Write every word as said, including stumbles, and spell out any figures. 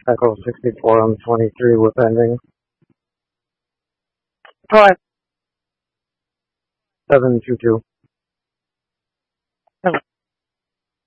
Echo sixty-four on twenty-three with ending Five. seven two two.